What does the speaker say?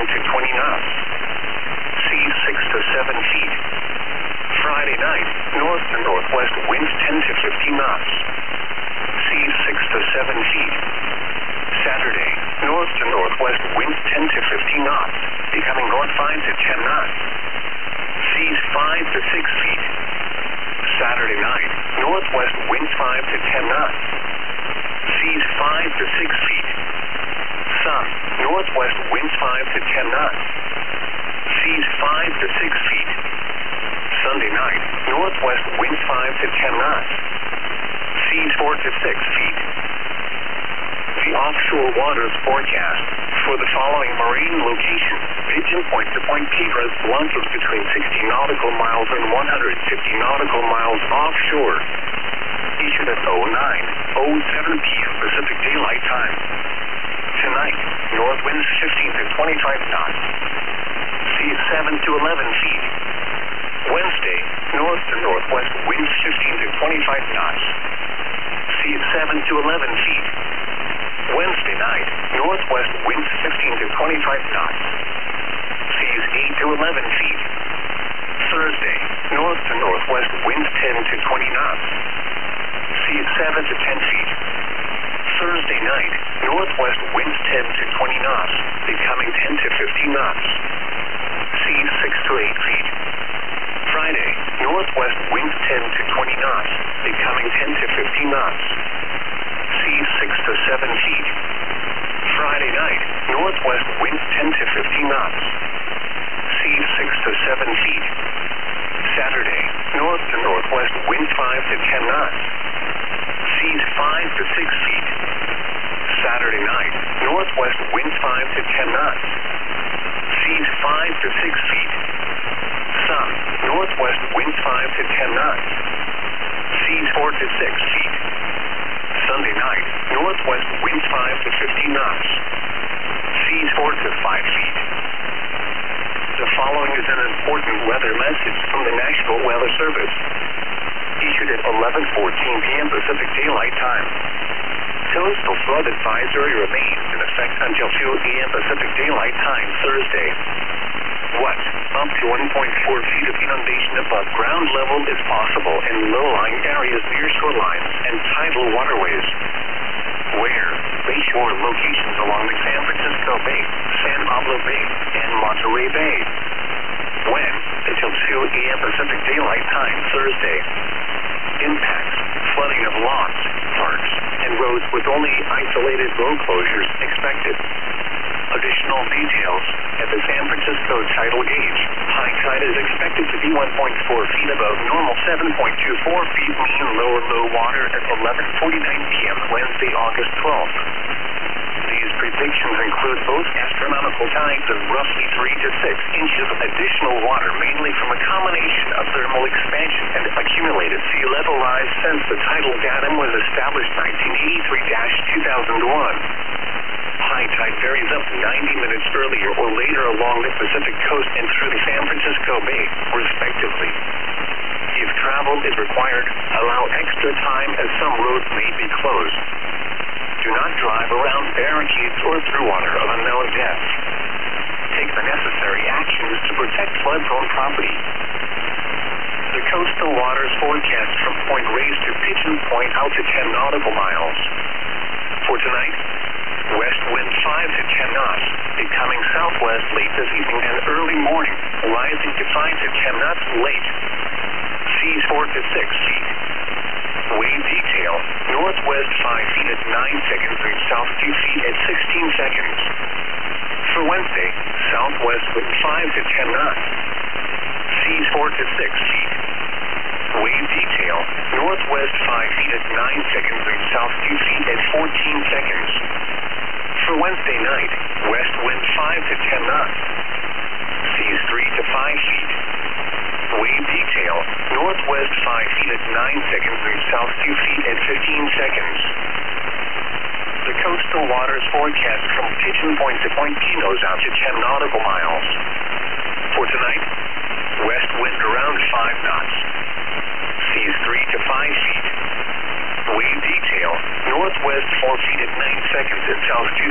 to 20 knots. Seas 6 to 7 feet. Friday night, north to northwest winds 10 to 15 knots. Seas 6 to 7 feet. Saturday, north to northwest winds 10 to 15 knots, becoming north 5 to 10 knots. Seas 5 to 6 feet. Saturday night, northwest winds 5 to 10 knots. Seas 5 to 6 feet. Sun, northwest winds 5 to 10 knots. Seas 5 to 6 feet. Sunday night, northwest winds 5 to 10 knots. Seas 4 to 6 feet. The offshore waters forecast for the following marine locations: Pigeon Point to Point Piedras Blancas between 60 nautical miles and 150 nautical miles offshore. Issued at 09:07 p.m. Pacific Daylight Time. Tonight, north winds 15 to 25 knots. Seas 7 to 11 feet. Wednesday, north to northwest winds 15 to 25 knots. Seas 7 to 11 feet. Wednesday night, northwest winds 15 to 25 knots. Seas 8 to 11 feet. Thursday, north to northwest winds 10 to 20 knots. Seas 7 to 10 feet. Thursday night, northwest winds 10 to 20 knots, becoming 10 to 15 knots. Seas 6 to 8 feet. Friday, northwest winds 10 to 20 knots, becoming 10 to 15 knots. Seas 6 to 7 feet. Friday night, northwest winds 10 to 15 knots. Seas 6 to 7 feet. Saturday, north to northwest winds 5 to 10 knots. Seas 5 to 6 feet. Saturday night, northwest winds 5 to 10 knots. Seas 5 to 6 feet. Sun, northwest winds 5 to 10 knots. Seas 4 to 6 feet. Sunday night, northwest winds 5 to 15 knots. Seas 4 to 5 feet. The following is an important weather message from the National Weather Service. Issued at 11:14 p.m. Pacific Daylight Time. Coastal flood advisory remains in effect until 2 a.m. Pacific Daylight Time Thursday. What? Up to 1.4 feet of inundation above ground level is possible in low-lying areas near shorelines and tidal waterways. Where? Bayshore locations along the San Francisco Bay, San Pablo Bay, and Monterey Bay. When? Until 2 a.m. Pacific Daylight Time Thursday. Impacts: flooding of lots, parks, and roads with only isolated road closures expected. Additional details: at the San Francisco tidal gauge, high tide is expected to be 1.4 feet above normal, 7.24 feet mean low water at 11:49 p.m. Wednesday, August 12th. These predictions include both astronomical tides of roughly 3 to 6 inches of additional water, mainly from a combination of thermal expansion and accumulated sea level rise since the tidal datum was established 1983-2001. High tide varies up to 90 minutes earlier or later along the Pacific coast and through the San Francisco Bay, respectively. If travel is required, allow extra time as some roads may be closed. Do not drive around barricades or through water of unknown depth. Take the necessary actions to protect flood-prone property. The coastal waters forecast from Point Reyes to Pigeon Point out to 10 nautical miles. For tonight, west wind 5 to 10 knots, becoming southwest late this evening and early morning, rising to 5 to 10 knots late. Seas 4 to 6 feet. Wave detail: northwest 5 feet at 9 seconds and south 2 feet at 16 seconds. For Wednesday, southwest wind 5 to 10 knots. Seas 4 to 6 feet. Wave detail: northwest 5 feet at 9 seconds and south 2 feet at 14 seconds. For Wednesday night, west wind 5 to 10 knots. Seas 3 to 5 feet. Wave detail: northwest 5 feet at 9 seconds and south 2 feet at 15 seconds. The coastal waters forecast from Pigeon Point to Point Pinos out to 10 nautical miles. For tonight, west wind around 5 knots. Seas 3 to 5 feet. Wave detail: northwest 4 feet at 9 seconds and south 2